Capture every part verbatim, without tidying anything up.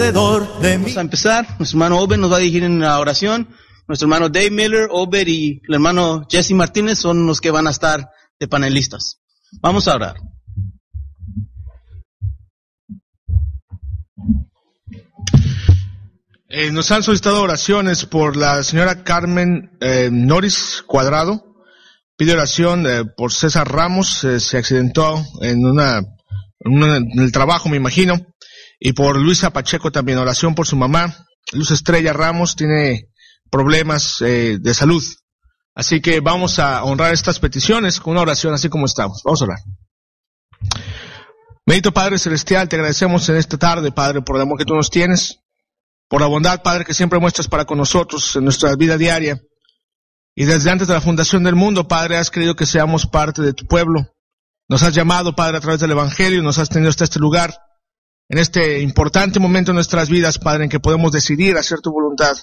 Vamos a empezar. Nuestro hermano Obed nos va a dirigir en la oración. Nuestro hermano Dave Miller, Obed y el hermano Jesse Martínez son los que van a estar de panelistas. Vamos a orar. Eh, nos han solicitado oraciones por la señora Carmen eh, Norris Cuadrado. Pide oración eh, por César Ramos, eh, se accidentó en una, en una en el trabajo, me imagino. Y por Luisa Pacheco también, oración por su mamá. Luz Estrella Ramos tiene problemas eh, de salud. Así que vamos a honrar estas peticiones con una oración así como estamos. Vamos a orar. Bendito Padre Celestial, te agradecemos en esta tarde, Padre, por el amor que tú nos tienes, por la bondad, Padre, que siempre muestras para con nosotros en nuestra vida diaria. Y desde antes de la fundación del mundo, Padre, has querido que seamos parte de tu pueblo. Nos has llamado, Padre, a través del Evangelio, nos has tenido hasta este lugar, en este importante momento en nuestras vidas, Padre, en que podemos decidir hacer tu voluntad.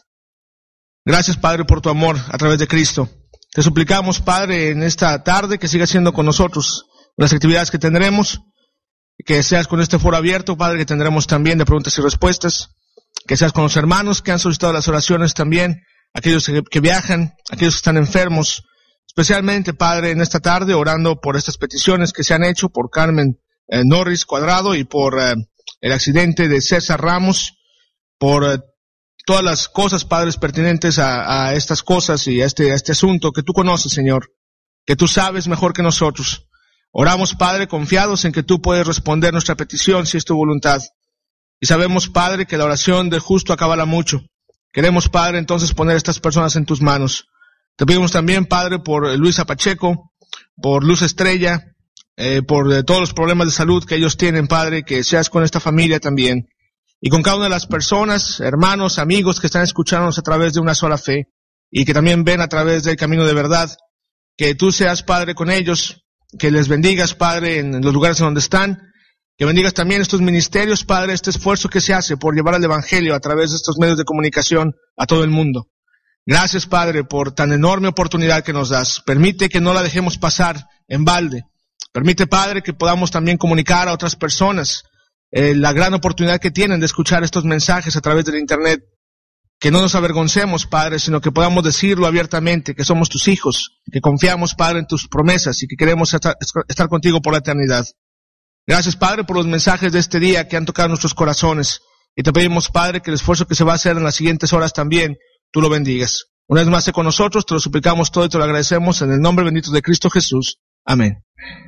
Gracias, Padre, por tu amor a través de Cristo. Te suplicamos, Padre, en esta tarde que sigas siendo con nosotros las actividades que tendremos, que seas con este foro abierto, Padre, que tendremos también de preguntas y respuestas, que seas con los hermanos que han solicitado las oraciones también, aquellos que, que viajan, aquellos que están enfermos, especialmente, Padre, en esta tarde, orando por estas peticiones que se han hecho, por Carmen eh, Norris Cuadrado y por eh, el accidente de César Ramos, por eh, todas las cosas, Padres, pertinentes a, a estas cosas y a este, a este asunto que tú conoces, Señor, que tú sabes mejor que nosotros. Oramos, Padre, confiados en que tú puedes responder nuestra petición si es tu voluntad. Y sabemos, Padre, que la oración del justo acabará mucho. Queremos, Padre, entonces poner a estas personas en tus manos. Te pedimos también, Padre, por Luisa Pacheco, por Luz Estrella, eh, por eh, todos los problemas de salud que ellos tienen, Padre, que seas con esta familia también. Y con cada una de las personas, hermanos, amigos que están escuchándonos a través de una sola fe y que también ven a través del camino de verdad, que tú seas, Padre, con ellos, que les bendigas, Padre, en los lugares en donde están, que bendigas también estos ministerios, Padre, este esfuerzo que se hace por llevar el Evangelio a través de estos medios de comunicación a todo el mundo. Gracias, Padre, por tan enorme oportunidad que nos das. Permite que no la dejemos pasar en balde. Permite, Padre, que podamos también comunicar a otras personas eh, la gran oportunidad que tienen de escuchar estos mensajes a través del Internet. Que no nos avergoncemos, Padre, sino que podamos decirlo abiertamente, que somos tus hijos, que confiamos, Padre, en tus promesas y que queremos estar, estar contigo por la eternidad. Gracias, Padre, por los mensajes de este día que han tocado nuestros corazones. Y te pedimos, Padre, que el esfuerzo que se va a hacer en las siguientes horas también, tú lo bendigas. Una vez más, sé con nosotros, te lo suplicamos todo y te lo agradecemos en el nombre bendito de Cristo Jesús. Amén.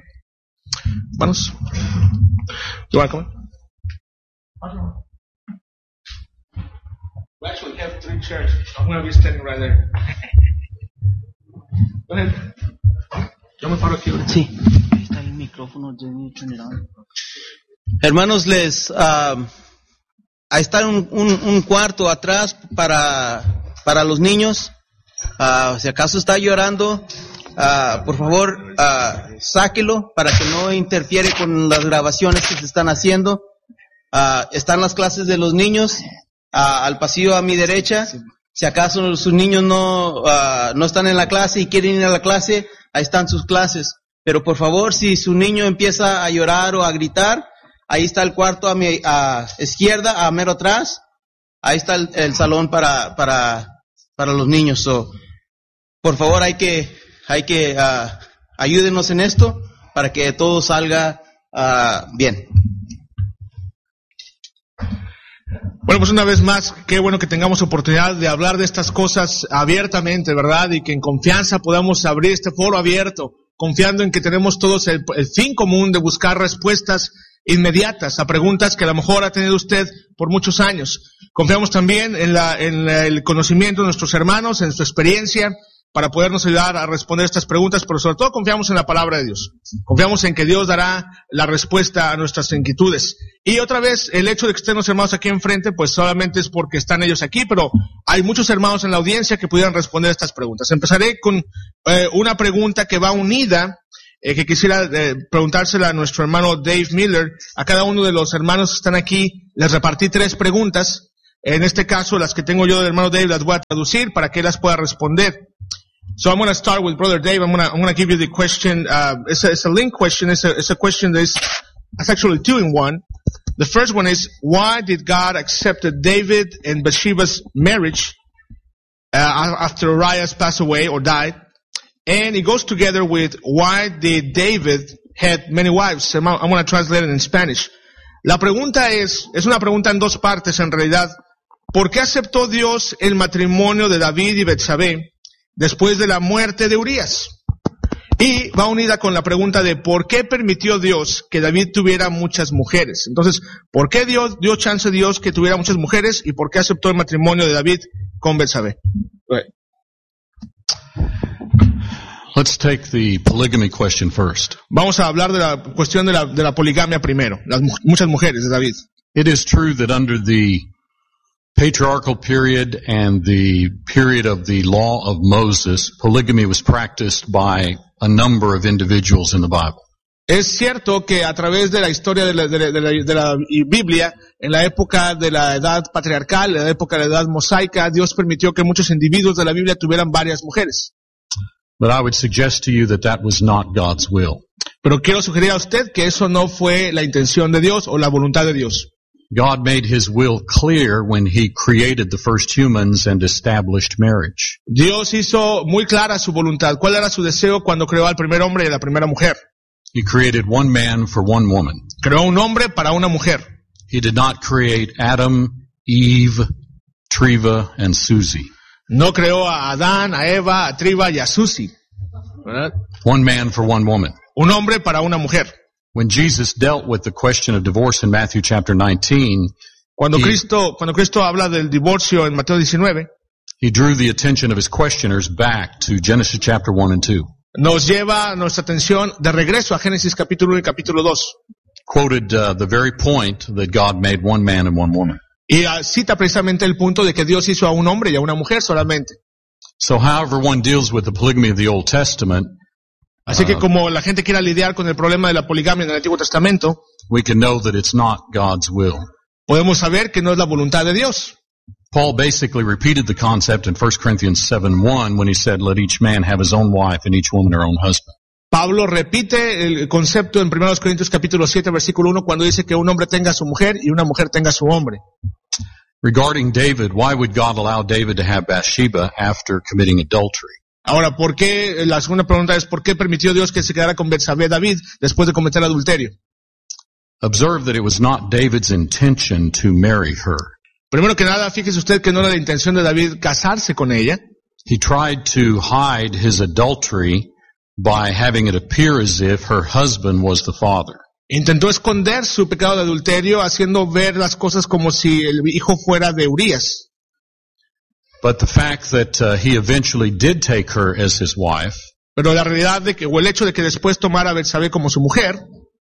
Hermanos, you want to come on? We actually have three chairs. I'm going to be standing right there. Go ahead. Yo me paro aquí. Sí, ahí está el micrófono. Hermanos, les uh, ahí está un, un, un cuarto atrás para para los niños. Uh, si acaso está llorando, uh, por favor, uh, sáquelo para que no interfiere con las grabaciones que se están haciendo. Uh, están las clases de los niños uh, al pasillo a mi derecha. Si acaso sus niños no uh, no están en la clase y quieren ir a la clase, ahí están sus clases. Pero por favor, si su niño empieza a llorar o a gritar, ahí está el cuarto a mi a izquierda, a mero atrás. Ahí está el, el salón para para para los niños. So, por favor, hay que hay que uh, ayúdenos en esto para que todo salga uh, bien. Bueno, pues una vez más, qué bueno que tengamos oportunidad de hablar de estas cosas abiertamente, ¿verdad? Y que en confianza podamos abrir este foro abierto, confiando en que tenemos todos el, el fin común de buscar respuestas inmediatas a preguntas que a lo mejor ha tenido usted por muchos años. Confiamos también en, la, en el conocimiento de nuestros hermanos, en su experiencia, para podernos ayudar a responder estas preguntas, pero sobre todo confiamos en la palabra de Dios. Confiamos en que Dios dará la respuesta a nuestras inquietudes. Y otra vez, el hecho de que estén los hermanos aquí enfrente, pues solamente es porque están ellos aquí, pero hay muchos hermanos en la audiencia que pudieran responder estas preguntas. Empezaré con eh, una pregunta que va unida, eh, que quisiera eh, preguntársela a nuestro hermano Dave Miller. A cada uno de los hermanos que están aquí les repartí tres preguntas. En este caso, las que tengo yo del hermano Dave las voy a traducir para que él las pueda responder. So I'm going to start with Brother Dave. I'm going to, I'm going to give you the question. Uh, it's a, it's a link question. It's a, it's a question that is, it's actually two in one. The first one is, why did God accept David and Bathsheba's marriage uh, after Uriah passed away or died? And it goes together with, why did David had many wives? I'm going to translate it in Spanish. La pregunta es, es una pregunta en dos partes en realidad. ¿Por qué aceptó Dios el matrimonio de David y Betsabé después de la muerte de Urías? Y va unida con la pregunta de ¿por qué permitió Dios que David tuviera muchas mujeres? Entonces, ¿por qué Dios dio chance a Dios que tuviera muchas mujeres y por qué aceptó el matrimonio de David con Betsabé? Right. Let's take the polygamy question first. Vamos a hablar de la cuestión de la, de la poligamia primero, las mu- muchas mujeres de David. It is true that under the patriarchal period and the period of the law of Moses, polygamy was practiced by a number of individuals in the Bible. Es cierto que a través de la historia de la, de la, de la, de la Biblia, en la época de la edad patriarcal, en la época de la edad mosaica, Dios permitió que muchos individuos de la Biblia tuvieran varias mujeres. But I would suggest to you that that was not God's will. Pero quiero sugerir a usted que eso no fue la intención de Dios o la voluntad de Dios. God made His will clear when He created the first humans and established marriage. Dios hizo muy clara su voluntad. ¿Cuál era su deseo cuando creó al primer hombre y a la primera mujer? He created one man for one woman. Creó un hombre para una mujer. He did not create Adam, Eve, Treva, and Susie. No creó a Adán, a Eva, a Triva y a Susi. ¿Verdad? One man for one woman. Un hombre para una mujer. When Jesus dealt with the question of divorce in Matthew chapter nineteen, Cuando he, Cristo, cuando Cristo habla del divorcio en Mateo diecinueve, he drew the attention of his questioners back to Genesis chapter one and two. Nos lleva nuestra atención de regreso a Génesis capítulo uno y capítulo dos. Quoted uh, the very point that God made one man and one woman. Y uh, cita precisamente el punto de que Dios hizo a un hombre y a una mujer solamente. So however one deals with the polygamy of the Old Testament, Así que como la gente quiera lidiar con el problema de la poligamia en el Antiguo Testamento, we can know that it's not God's will. podemos saber que no es la voluntad de Dios. Paul basically repeated the concept in First Corinthians seven one when he said, let each man have his own wife and each woman her own husband. Pablo repite el concepto en Primera Corintios capítulo siete versículo uno cuando dice que un hombre tenga a su mujer y una mujer tenga a su hombre. Regarding David, why would God allow David to have Bathsheba after committing adultery? Ahora, ¿por qué? La segunda pregunta es, ¿por qué permitió Dios que se quedara con Betsabé David después de cometer adulterio? Observe that it was not David's intention to marry her. Primero que nada, fíjese usted que no era la intención de David casarse con ella. He tried to hide his adultery by having it appear as if her husband was the father. Intentó esconder su pecado de adulterio haciendo ver las cosas como si el hijo fuera de Urías. But the fact that uh, he eventually did take her as his wife Pero la realidad de que, o el hecho de que después tomara a Betsabé como su mujer,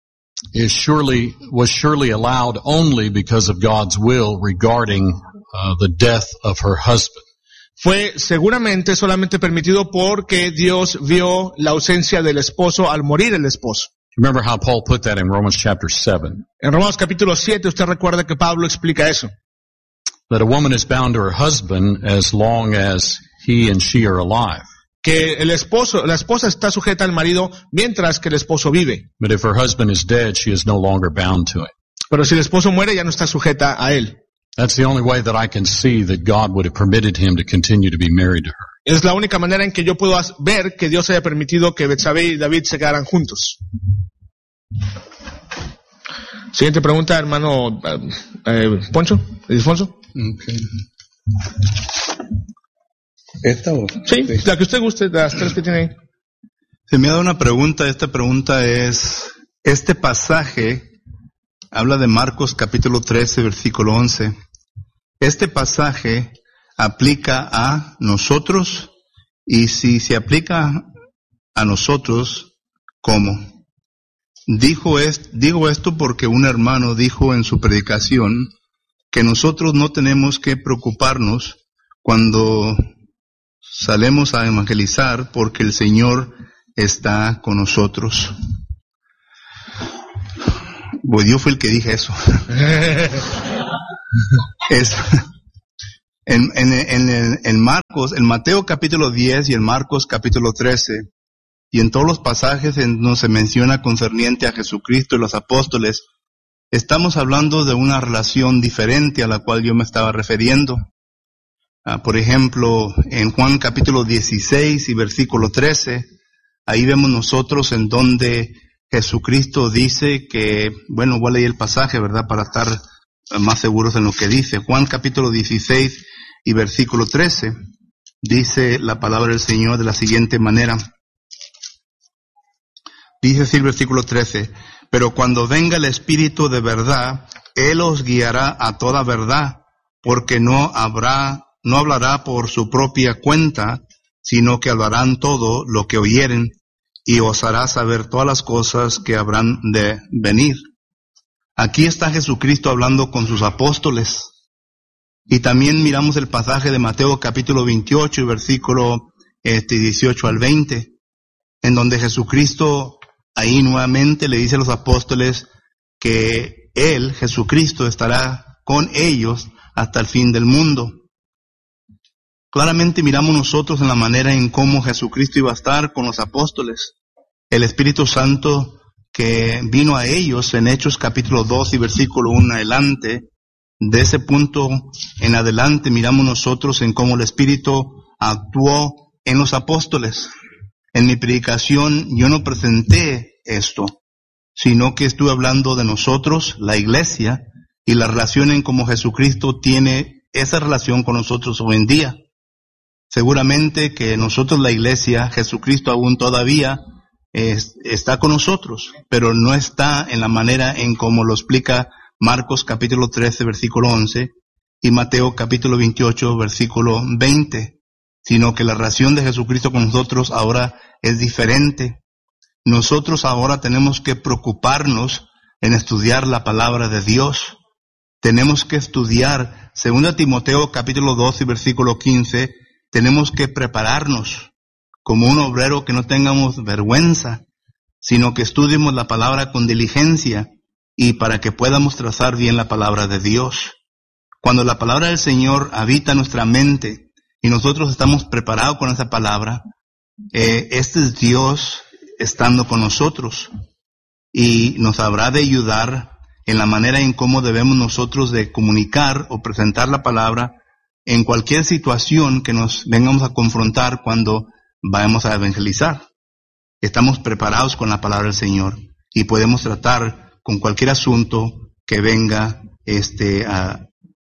is surely, was surely allowed only because of God's will regarding uh, the death of her husband. fue seguramente solamente permitido porque Dios vio la ausencia del esposo al morir el esposo. Remember how Paul put that in Romans chapter seven. En Romanos capítulo siete usted recuerda que Pablo explica eso. That a woman is bound to her husband as long as he and she are alive. Que el esposo, la esposa está sujeta al marido mientras que el esposo vive. But if her husband is dead, she is no longer bound to it. Pero si el esposo muere ya no está sujeta a él. That's the only way that I can see that God would have permitted him to continue to be married to her. Es la única manera en que yo puedo ver que Dios haya permitido que Betsabé y David se quedaran juntos. Siguiente pregunta, hermano eh, eh, Poncho, Ildefonso. Okay. ¿Esta o? Sí, la que usted guste, las tres que tiene ahí. Se me ha dado una pregunta. Esta pregunta es, este pasaje habla de Marcos capítulo trece, versículo once. Este pasaje aplica a nosotros, y si se aplica a nosotros, ¿cómo? Dijo es, digo esto porque un hermano dijo en su predicación que nosotros no tenemos que preocuparnos cuando salemos a evangelizar porque el Señor está con nosotros. Pues yo fui el que dije eso. es, en, en, en, en Marcos, en Mateo capítulo diez y en Marcos capítulo trece, y en todos los pasajes en donde se menciona concerniente a Jesucristo y los apóstoles, estamos hablando de una relación diferente a la cual yo me estaba refiriendo. Uh, por ejemplo, en Juan capítulo dieciséis y versículo trece, ahí vemos nosotros en donde Jesucristo dice que, bueno, voy a leer el pasaje, ¿verdad?, para estar más seguros en lo que dice. Juan capítulo dieciséis y versículo trece, dice la palabra del Señor de la siguiente manera. Dice así el versículo trece, pero cuando venga el Espíritu de verdad, Él os guiará a toda verdad, porque no habrá, no hablará por su propia cuenta, sino que hablarán todo lo que oyeren, y os hará saber todas las cosas que habrán de venir. Aquí está Jesucristo hablando con sus apóstoles. Y también miramos el pasaje de Mateo capítulo veintiocho y versículo este, dieciocho al veinte, en donde Jesucristo ahí nuevamente le dice a los apóstoles que Él, Jesucristo, estará con ellos hasta el fin del mundo. Claramente miramos nosotros en la manera en cómo Jesucristo iba a estar con los apóstoles. El Espíritu Santo que vino a ellos en Hechos capítulo dos y versículo uno adelante, de ese punto en adelante miramos nosotros en cómo el Espíritu actuó en los apóstoles. En mi predicación yo no presenté esto, sino que estuve hablando de nosotros, la iglesia, y la relación en cómo Jesucristo tiene esa relación con nosotros hoy en día. Seguramente que nosotros, la iglesia, Jesucristo aún todavía es, está con nosotros, pero no está en la manera en como lo explica Marcos capítulo trece, versículo once, y Mateo capítulo veintiocho, versículo veinte, sino que la relación de Jesucristo con nosotros ahora es diferente. Nosotros ahora tenemos que preocuparnos en estudiar la palabra de Dios. Tenemos que estudiar, según Timoteo capítulo dos y versículo quince, tenemos que prepararnos como un obrero que no tengamos vergüenza, sino que estudiemos la palabra con diligencia y para que podamos trazar bien la palabra de Dios. Cuando la palabra del Señor habita nuestra mente y nosotros estamos preparados con esa palabra, eh, este es Dios estando con nosotros y nos habrá de ayudar en la manera en cómo debemos nosotros de comunicar o presentar la palabra en cualquier situación que nos vengamos a confrontar cuando vayamos a evangelizar. Estamos preparados con la palabra del Señor y podemos tratar con cualquier asunto que venga este a,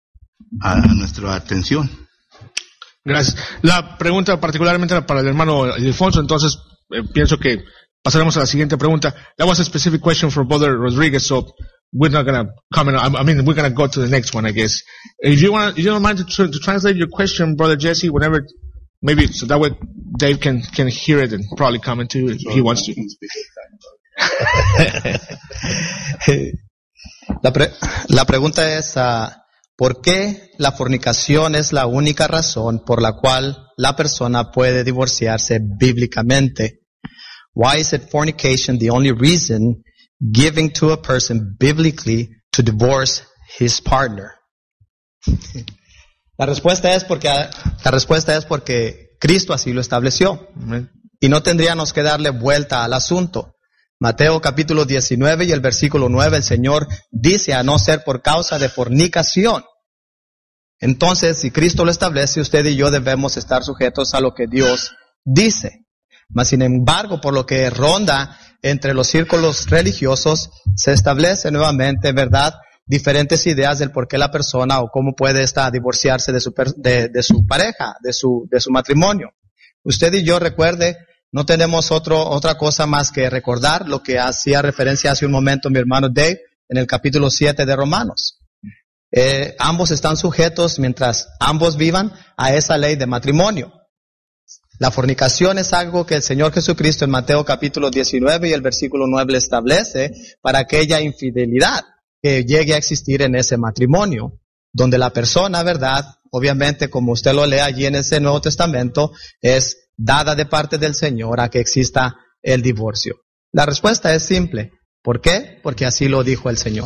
a nuestra atención. Gracias. La pregunta particularmente para el hermano Ildefonso, entonces eh, pienso que pasaremos a la siguiente pregunta. That was a specific question for Brother Rodriguez, so we're not going to comment. I mean, we're going to go to the next one, I guess. If you want, you don't mind to, to translate your question, Brother Jesse, whenever, maybe, so that way Dave can, can hear it and probably comment too if he wants to. La, pre la pregunta es, uh, ¿por qué la fornicación es la única razón por la cual la persona puede divorciarse bíblicamente? Why is it fornication the only reason giving to a person biblically to divorce his partner? La respuesta es porque la respuesta es porque Cristo así lo estableció. Y no tendríamos que darle vuelta al asunto. Mateo capítulo diecinueve y el versículo nueve, el Señor dice a no ser por causa de fornicación. Entonces, si Cristo lo establece, usted y yo debemos estar sujetos a lo que Dios dice. Mas, sin embargo, por lo que ronda entre los círculos religiosos, se establece nuevamente, ¿verdad?, diferentes ideas del por qué la persona o cómo puede esta divorciarse de su, de, de su pareja, de su, de su matrimonio. Usted y yo, recuerde, no tenemos otro, otra cosa más que recordar lo que hacía referencia hace un momento mi hermano Dave en el capítulo siete de Romanos. Eh, ambos están sujetos, mientras ambos vivan, a esa ley de matrimonio. La fornicación es algo que el Señor Jesucristo en Mateo capítulo diecinueve y el versículo nueve le establece para aquella infidelidad que llegue a existir en ese matrimonio, donde la persona, ¿verdad?, obviamente como usted lo lee allí en ese Nuevo Testamento, es dada de parte del Señor a que exista el divorcio. La respuesta es simple. ¿Por qué? Porque así lo dijo el Señor.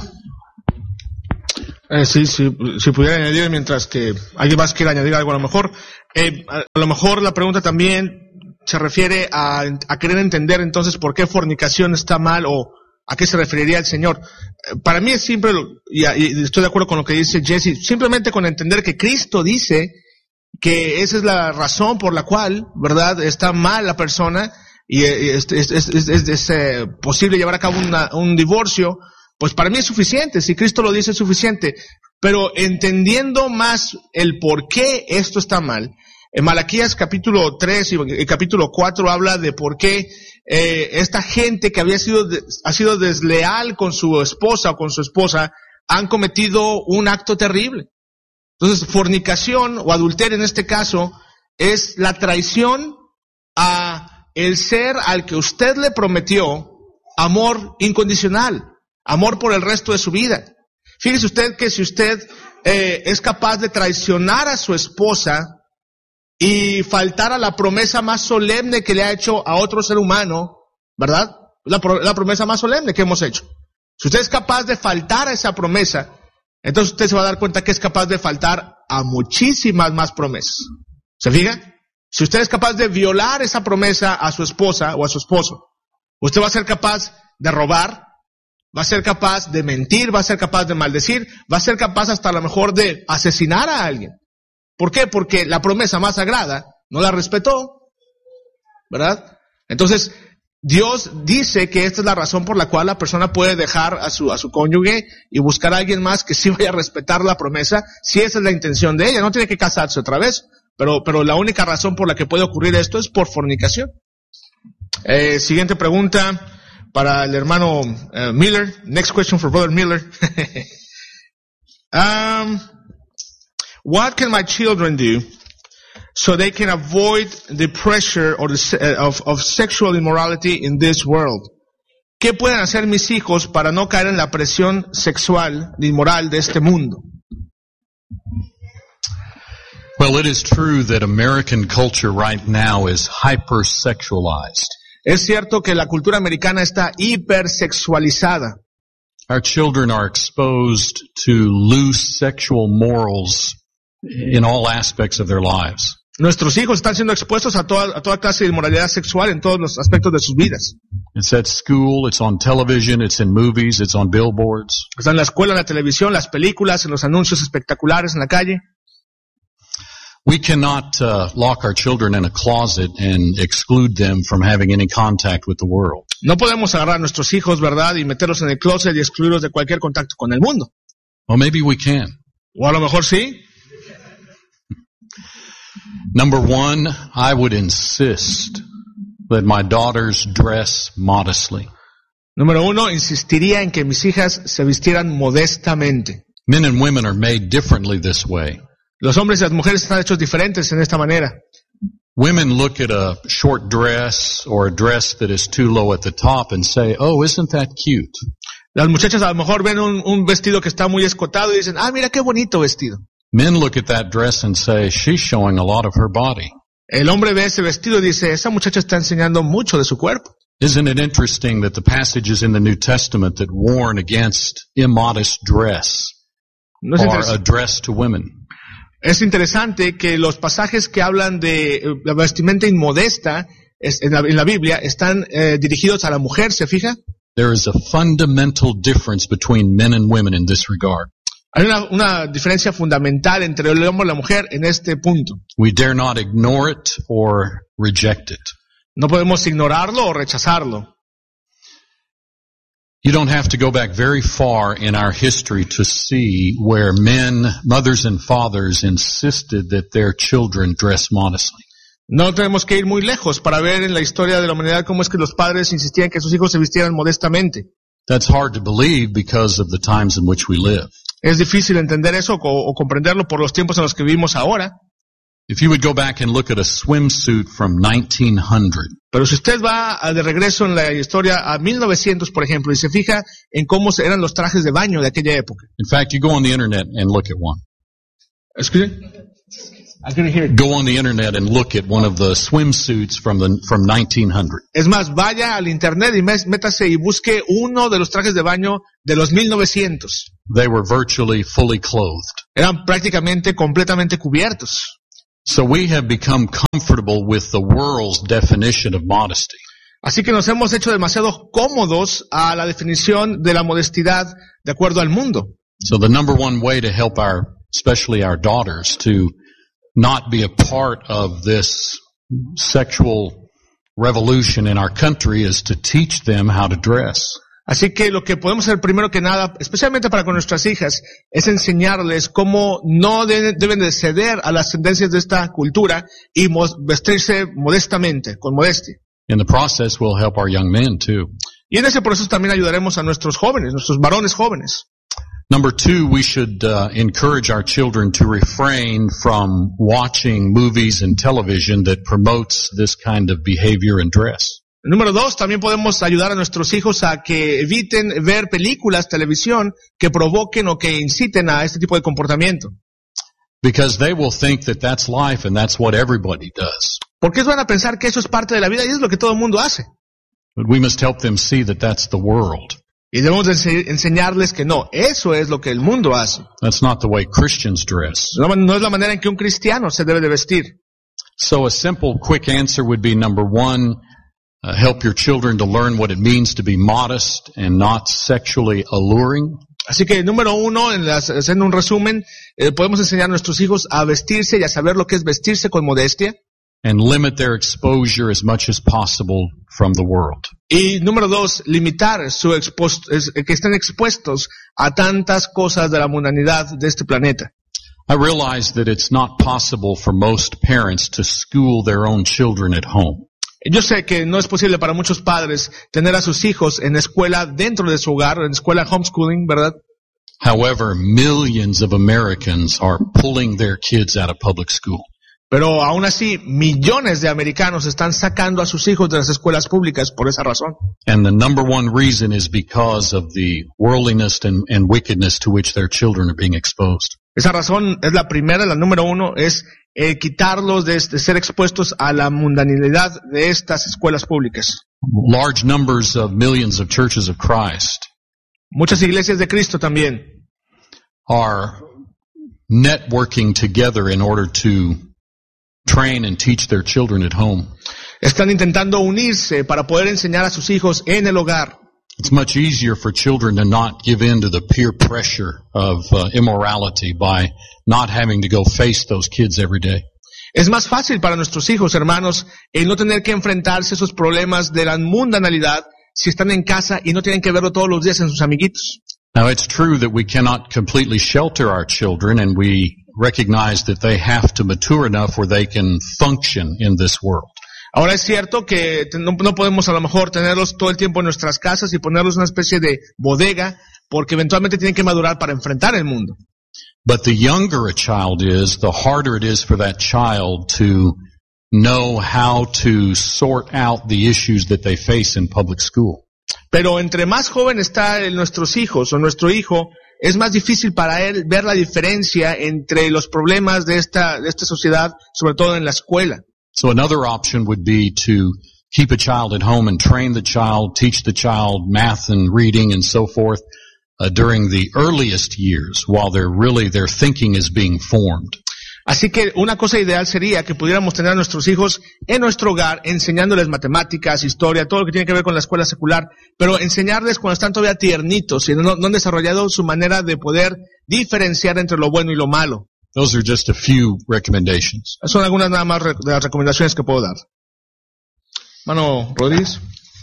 Eh, sí, sí, si pudiera añadir, mientras que alguien más quiera añadir algo a lo mejor. Eh, a, a lo mejor la pregunta también se refiere a, a querer entender entonces por qué fornicación está mal o a qué se referiría el Señor. Para mí es simple, y, y estoy de acuerdo con lo que dice Jesse, simplemente con entender que Cristo dice que esa es la razón por la cual, ¿verdad?, está mal la persona y es, es, es, es, es, es eh, posible llevar a cabo una, un divorcio, pues para mí es suficiente. Si Cristo lo dice es suficiente. Pero entendiendo más el por qué esto está mal, en Malaquías capítulo tres y capítulo cuatro habla de por qué eh, esta gente que había sido, de, ha sido desleal con su esposa o con su esposa, han cometido un acto terrible. Entonces, fornicación o adulterio en este caso es la traición a el ser al que usted le prometió amor incondicional, amor por el resto de su vida. Fíjese usted que si usted eh, es capaz de traicionar a su esposa y faltar a la promesa más solemne que le ha hecho a otro ser humano, ¿verdad? La, la promesa más solemne que hemos hecho. Si usted es capaz de faltar a esa promesa, entonces usted se va a dar cuenta que es capaz de faltar a muchísimas más promesas. ¿Se fija? Si usted es capaz de violar esa promesa a su esposa o a su esposo, usted va a ser capaz de robar, va a ser capaz de mentir, va a ser capaz de maldecir, va a ser capaz hasta a lo mejor de asesinar a alguien. ¿Por qué? Porque la promesa más sagrada no la respetó, ¿verdad? Entonces, Dios dice que esta es la razón por la cual la persona puede dejar a su, a su cónyuge y buscar a alguien más que sí vaya a respetar la promesa, si esa es la intención de ella. No tiene que casarse otra vez, pero, pero la única razón por la que puede ocurrir esto es por fornicación. Eh, siguiente pregunta para el hermano uh, Miller. Next question for Brother Miller. um, what can my children do so they can avoid the pressure or the, uh, of, of sexual immorality in this world? ¿Qué pueden hacer mis hijos para no caer en la presión sexual inmoral de este mundo? Well, it is true that American culture right now is hypersexualized. Es cierto que la cultura americana está hipersexualizada. Our children are exposed to loose sexual morals in all aspects of their lives. Nuestros hijos están siendo expuestos a toda, a toda clase de inmoralidad sexual en todos los aspectos de sus vidas. It's at school, it's on television, it's in movies, it's on billboards. Está en la escuela, en la televisión, las películas, en los anuncios espectaculares en la calle. We cannot uh, lock our children in a closet and exclude them from having any contact with the world. No podemos agarrar a nuestros hijos, ¿verdad?, y meterlos en el closet y excluirlos de cualquier contacto con el mundo. Well, maybe we can. O a lo mejor sí. Number one, I would insist that my daughters dress modestly. Número uno, insistiría en que mis hijas se vistieran modestamente. Men and women are made differently this way. Los hombres y las mujeres están hechos diferentes en esta manera. Women look at a short dress or a dress that is too low at the top and say, oh, isn't that cute? Las muchachas a lo mejor ven un, un vestido que está muy escotado y dicen, ah, mira qué bonito vestido. Men look at that dress and say, she's showing a lot of her body. El hombre ve ese vestido y dice, esa muchacha está enseñando mucho de su cuerpo. Isn't it interesting that the passages in the New Testament that warn against immodest dress ¿No es are addressed to women? Es interesante que los pasajes que hablan de la vestimenta inmodesta es, en, la, en la Biblia están eh, dirigidos a la mujer, ¿se fija? There is a fundamental difference between men and women in this regard. Hay una, una diferencia fundamental entre el hombre y la mujer en este punto. We dare not ignore it or reject it. No podemos ignorarlo o rechazarlo. You don't have to go back very far in our history to see where men, mothers and fathers insisted that their children dress modestly. No tenemos que ir muy lejos para ver en la historia de la humanidad cómo es que los padres insistían que sus hijos se vistieran modestamente. That's hard to believe because of the times in which we live. Es difícil entender eso o, o comprenderlo por los tiempos en los que vivimos ahora. If you would go back and look at a swimsuit from nineteen hundred. Pero si usted va de regreso en la historia a mil novecientos, por ejemplo, y se fija en cómo eran los trajes de baño de aquella época. In fact, you go on the internet and look at one. Excuse me? I couldn't hear it. Go on the internet and look at one of the swimsuits from the from nineteen hundred. Es más, vaya al internet y métase y busque uno de los trajes de baño de los mil novecientos. They were virtually fully clothed. Eran prácticamente completamente cubiertos. So we have become comfortable with the world's definition of modesty. Así que nos hemos hecho demasiado cómodos a la definición de la modestidad de acuerdo al mundo. So the number one way to help our, especially our daughters, to not be a part of this sexual revolution in our country is to teach them how to dress. Así que lo que podemos hacer primero que nada, especialmente para con nuestras hijas, es enseñarles cómo no de, deben de ceder a las tendencias de esta cultura y mo- vestirse modestamente, con modestia. In the process, we'll help our young men too. Y en ese proceso también ayudaremos a nuestros jóvenes, nuestros varones jóvenes. Number two, we should uh, encourage our children to refrain from watching movies and television that promotes this kind of behavior and dress. Número dos, también podemos ayudar a nuestros hijos a que eviten ver películas, televisión, que provoquen o que inciten a este tipo de comportamiento. Because they will think that that's life and that's what everybody does. Porque ellos van a pensar que eso es parte de la vida y es lo que todo el mundo hace. But we must help them see that that's the world. Y debemos de ense- enseñarles que no, eso es lo que el mundo hace. That's not the way Christians dress. No, no es la manera en que un cristiano se debe de vestir. So a simple, quick answer would be number one, uh, help your children to learn what it means to be modest and not sexually alluring. Así que, número uno, en las- haciendo un resumen, eh, podemos enseñar a nuestros hijos a vestirse y a saber lo que es vestirse con modestia. And limit their exposure as much as possible from the world. Y número dos, limitar su expost- es- que estén expuestos a tantas cosas de la mundanidad de este planeta. I realize that it's not possible for most parents to school their own children at home. Yo sé que no es posible para muchos padres tener a sus hijos en escuela dentro de su hogar, en escuela homeschooling, ¿verdad? However, millions of Americans are pulling their kids out of public school. Pero aún así, millones de americanos están sacando a sus hijos de las escuelas públicas por esa razón. And the number one reason is because of the worldliness and, and wickedness to which their children are being exposed. Esa razón es la primera, la número uno, es eh, quitarlos de, de ser expuestos a la mundanidad de estas escuelas públicas. Large numbers of millions of churches of Christ Muchas iglesias de Cristo también are networking together in order to train and teach their children at home. están intentando unirse para poder enseñar a sus hijos en el hogar. It's much easier for children to not give in to the peer pressure of uh, immorality by not having to go face those kids every day. Es más fácil para nuestros hijos, hermanos, el no tener que enfrentarse a esos problemas de la mundanalidad si están en casa y no tienen que verlo todos los días en sus amiguitos. Now, it's true that we cannot completely shelter our children, and we recognize that they have to mature enough where they can function in this world. Ahora es cierto que no, no podemos a lo mejor tenerlos todo el tiempo en nuestras casas y ponerlos en una especie de bodega, porque eventualmente tienen que madurar para enfrentar el mundo. But the younger a child is, the harder it is for that child to know how to sort out the issues that they face in public school. Pero entre más joven está el- nuestros hijos o nuestro hijo, es más difícil para él ver la diferencia entre los problemas de esta, de esta sociedad, sobre todo en la escuela. So another option would be to keep a child at home and train the child, teach the child math and reading and so forth uh, during the earliest years while they're really, their thinking is being formed. Así que una cosa ideal sería que pudiéramos tener a nuestros hijos en nuestro hogar, enseñándoles matemáticas, historia, todo lo que tiene que ver con la escuela secular, pero enseñarles cuando están todavía tiernitos y no, no han desarrollado su manera de poder diferenciar entre lo bueno y lo malo. Those are just a few recommendations. Son algunas nada más re- de las recomendaciones que puedo dar. Mano Rodríguez.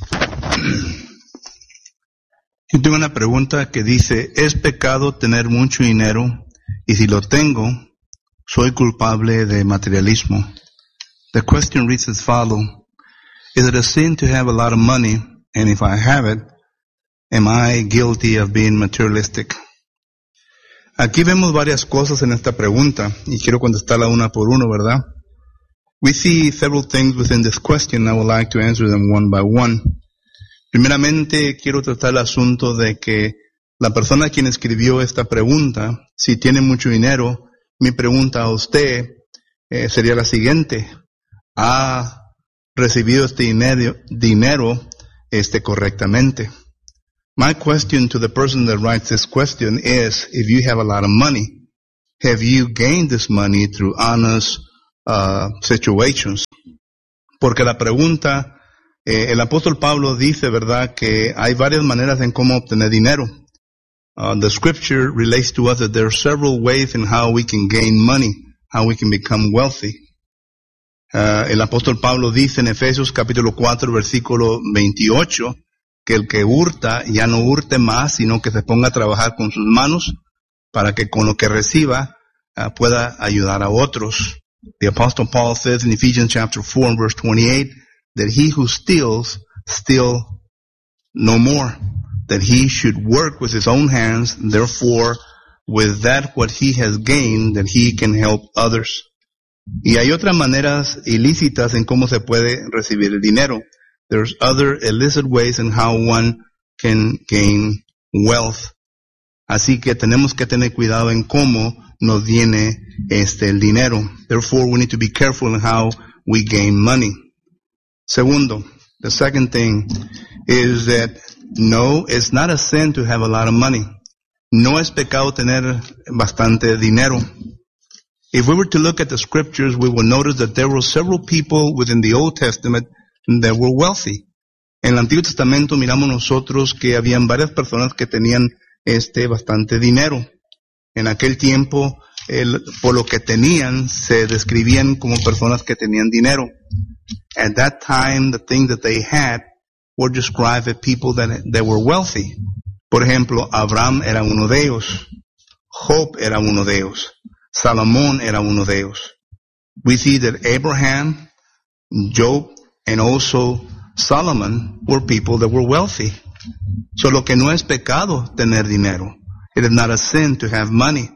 Yo tengo una pregunta que dice, ¿es pecado tener mucho dinero? Y si lo tengo, ¿soy culpable de materialismo? The question reads as follows. Is it a sin to have a lot of money? And if I have it, am I guilty of being materialistic? Aquí vemos varias cosas en esta pregunta y quiero contestarla una por uno, ¿verdad? We see several things within this question. I would like to answer them one by one. Primeramente, quiero tratar el asunto de que la persona quien escribió esta pregunta, si tiene mucho dinero, mi pregunta a usted eh, sería la siguiente. ¿Ha recibido este dinero, dinero este, correctamente? My question to the person that writes this question is, if you have a lot of money, have you gained this money through honest uh, situations? Porque la pregunta Eh, el apóstol Pablo dice, ¿verdad?, que hay varias maneras en cómo obtener dinero. Uh, the scripture relates to us that there are several ways in how we can gain money, how we can become wealthy. Uh, el apóstol Pablo dice en Efesios capítulo cuatro, versículo veintiocho, que el que hurta ya no hurte más, sino que se ponga a trabajar con sus manos para que con lo que reciba uh, pueda ayudar a otros. The apostle Paul says in Ephesians chapter four and verse twenty-eight that he who steals, steal no more, that he should work with his own hands, therefore with that what he has gained, that he can help others. Y hay otras maneras ilícitas en cómo se puede recibir el dinero. There's other illicit ways in how one can gain wealth. Así que tenemos que tener cuidado en cómo nos viene este el dinero. Therefore, we need to be careful in how we gain money. Segundo, the second thing is that no, it's not a sin to have a lot of money. No es pecado tener bastante dinero. If we were to look at the scriptures, we will notice that there were several people within the Old Testament that were wealthy. En el Antiguo Testamento miramos nosotros que habían varias personas que tenían este bastante dinero. En aquel tiempo, el, por lo que tenían, se describían como personas que tenían dinero. At that time, the things that they had were described as people that, that were wealthy. Por ejemplo, Abraham era uno de ellos. Job era uno de ellos. Salomón era uno de ellos. We see that Abraham, Job, and also Solomon were people that were wealthy. So lo que no es pecado tener dinero. It is not a sin to have money.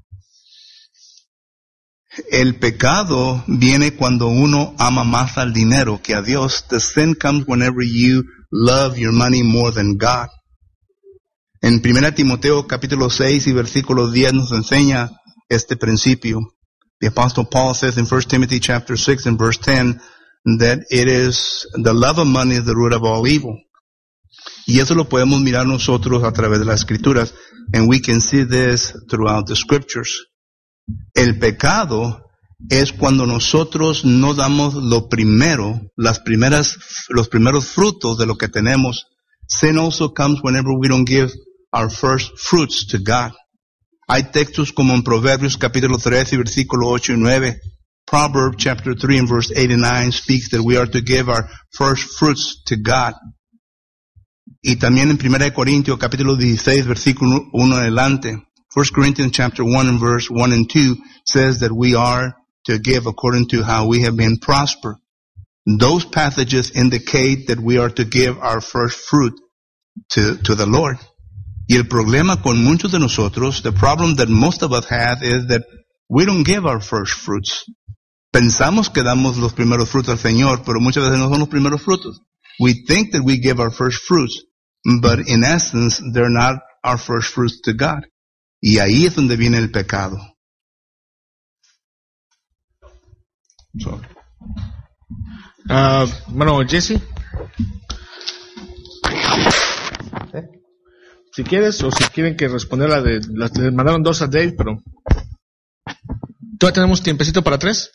El pecado viene cuando uno ama más al dinero que a Dios. The sin comes whenever you love your money more than God. En Primera Timoteo capítulo seis y versículo diez nos enseña este principio. The Apostle Paul says in First Timothy chapter six and verse ten that it is the love of money is the root of all evil. Y eso lo podemos mirar nosotros a través de las escrituras. And we can see this throughout the scriptures. El pecado es cuando nosotros no damos lo primero, las primeras, los primeros frutos de lo que tenemos. Sin also comes whenever we don't give our first fruits to God. Hay textos como en Proverbios capítulo trece, versículo ocho y nueve. Proverbs chapter three and verse eight and nine speaks that we are to give our first fruits to God. Y también en Primera de Corintios capítulo dieciséis, versículo uno en adelante. First Corinthians chapter one and verse one and two says that we are to give according to how we have been prospered. Those passages indicate that we are to give our first fruit to, to the Lord. Y el problema con muchos de nosotros, the problem that most of us have is that we don't give our first fruits. Pensamos que damos los primeros frutos al Señor, pero muchas veces no son los primeros frutos. We think that we give our first fruits, but in essence, they're not our first fruits to God. Y ahí es donde viene el pecado. So, uh, bueno, Jesse. ¿Sí? Si quieres, o si quieren que responder la de, la, le mandaron dos a Dave, pero ¿todavía tenemos tiempecito para tres?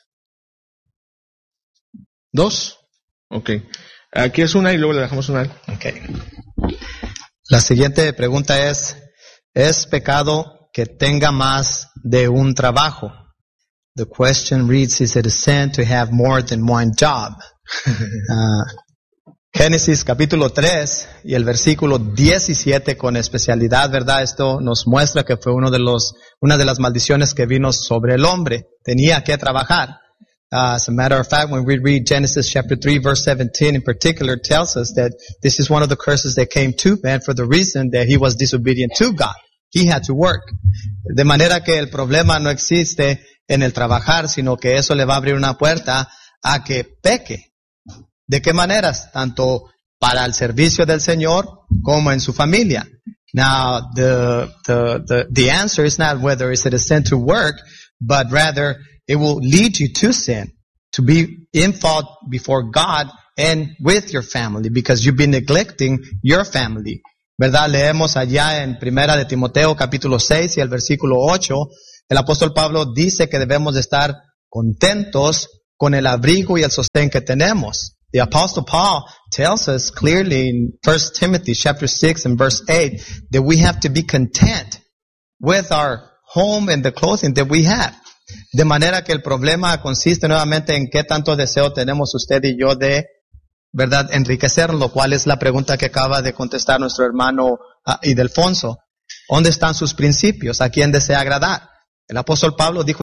¿Dos? Ok. Aquí es una y luego le dejamos una. Okay. La siguiente pregunta es, ¿es pecado que tenga más de un trabajo? The question reads, is it a sin to have more than one job? uh, Génesis capítulo tres y el versículo diecisiete con especialidad, ¿verdad? Esto nos muestra que fue uno de los, una de las maldiciones que vino sobre el hombre. Tenía que trabajar. Uh, as a matter of fact, when we read Genesis chapter three verse seventeen in particular, tells us that this is one of the curses that came to man for the reason that he was disobedient to God. He had to work. De manera que el problema no existe en el trabajar, sino que eso le va a abrir una puerta a que peque. ¿De qué maneras? Tanto para el servicio del Señor como en su familia. Now, the, the, the, the answer is not whether is it a sin to work, but rather it will lead you to sin, to be in fault before God and with your family, because you've been neglecting your family. ¿Verdad? Leemos allá en Primera de Timoteo capítulo seis y el versículo ocho, el apóstol Pablo dice que debemos de estar contentos con el abrigo y el sostén que tenemos. The Apostle Paul tells us clearly in First Timothy chapter six and verse eight that we have to be content with our home and the clothing that we have. De manera que el problema consiste nuevamente en qué tanto deseo tenemos usted y yo de, verdad, enriquecernos, lo cual es la pregunta que acaba de contestar nuestro hermano uh, Idelfonso. ¿Dónde están sus principios? ¿A quién desea agradar? El apóstol Pablo dijo